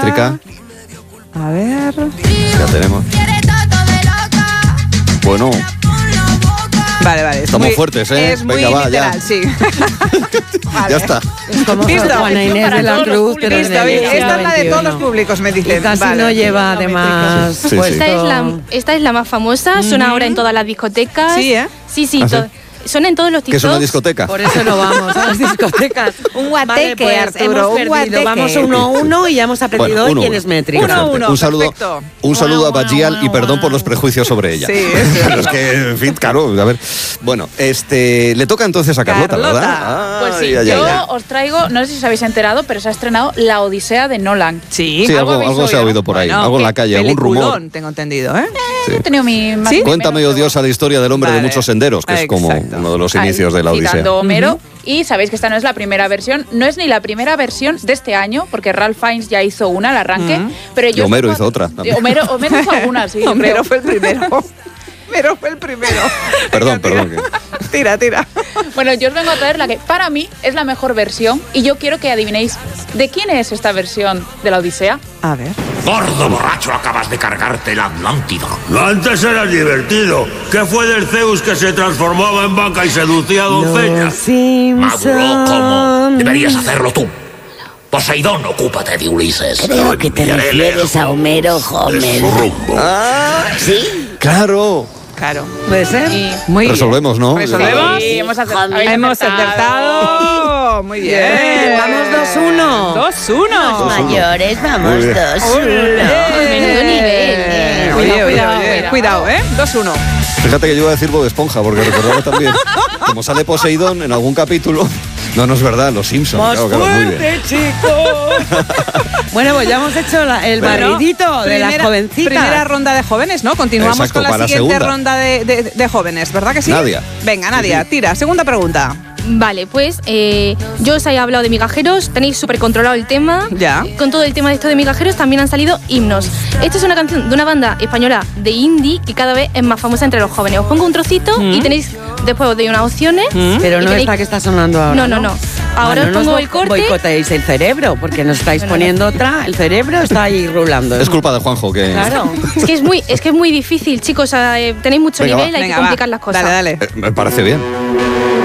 métrica. A ver. Ya tenemos. Bueno. Vale. Estamos fuertes, ¿eh? Es Venga, muy va, literal, ya. sí. Vale. Ya está. Es como Visto. Juana Inés de la Cruz, pero Listo, bien. Esta es la de todos los públicos, me dicen. Y casi Vale. no lleva además Sí, sí. puesto... Esta es la más famosa, suena ahora en todas las discotecas. Sí, ¿eh? Sí, ¿Ah, sí? suena en todos los TikToks. ¿Qué es una discoteca? Por eso no vamos a las discotecas. Un guateque, Vale, pues Arturo, hemos un perdido. guateque. Vamos 1-1 y ya hemos aprendido Bueno, hoy quién 1-1. es métrica. Qué fuerte. 1-1, Un saludo, perfecto. un saludo a Bajial y perdón por los prejuicios sobre ella. Sí, eso. Pero es que, en fin, claro, a ver. Bueno, le toca entonces a Carlota, Carlota. ¿verdad? Pues sí, Ay, ay, yo ay. os traigo, no sé si os habéis enterado, pero se ha estrenado La Odisea de Nolan. Sí. Sí, algo habéis algo se ha oído. oído por ahí, Bueno, algo en la calle, algún rumor. peliculón, tengo entendido, ¿eh? Sí. He tenido mi más ¿Sí? y Cuéntame, menos, odiosa, la historia del hombre de Vale. muchos senderos, que es como Exacto. uno de los Ahí, inicios de la Odisea. citando Homero. Y sabéis que esta no es la primera versión, no es ni la primera versión de este año, porque Ralph Fiennes ya hizo una al arranque. Pero Y yo Homero hizo otra también. Homero hizo alguna, sí. yo Homero creo. fue el primero. Homero fue el primero. Perdón. Tira. Bueno, yo os vengo a traer la que para mí es la mejor versión y yo quiero que adivinéis de quién es esta versión de la Odisea. A ver. Gordo borracho, acabas de cargarte la Atlántida. Antes era divertido. ¿Qué fue del Zeus que se transformaba en vaca y seducía a Los doncellas? Maduro, ¿cómo? Simpson. Deberías hacerlo tú. Poseidón, ocúpate de Ulises. Creo que te Enviaré refieres lejos a Homero de Homer. su rumbo. ¿Sí? Claro. Claro. ¿Puede ser? Y Muy bien. Resolvemos, ¿no? ¿Resolvemos? Sí, hemos Hemos acertado. Muy bien. Vamos 2-1. 2-1. Mayores, vamos Muy bien. 2-1. Menudo nivel. Cuidado, ¿eh? 2-1. Fíjate que yo iba a decir Bob Esponja, porque recordaba también, como sale Poseidón en algún capítulo. No es verdad, los Simpsons. Más Claro, muy bien. fuerte, chicos. Bueno, pues ya hemos hecho el barridito de las jovencitas. Primera ronda de jóvenes, ¿no? Continuamos Exacto, con la para siguiente segunda. ronda de jóvenes, ¿verdad que sí? Nadia. Venga, Nadia, tira. Segunda pregunta. Vale, pues yo os he hablado de migajeros, tenéis súper controlado el tema. Ya. Con todo el tema de esto de migajeros también han salido himnos. Esta es una canción de una banda española de indie que cada vez es más famosa entre los jóvenes. Os pongo un trocito y tenéis, después os doy unas opciones. Pero y no tenéis- esta que está sonando ahora. No. Ahora os no pongo nos el corte. boicoteéis el cerebro, porque nos estáis poniendo otra. El cerebro está ahí rulando. Es culpa de Juanjo que... Claro. Es que es muy difícil, chicos. Tenéis mucho Venga, nivel, va. hay Venga, que va. complicar las cosas. Dale. Me parece bien.